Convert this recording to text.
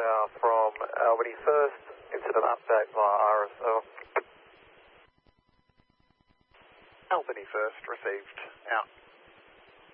Tower from Albany First, incident update via RSL. Albany First received, out.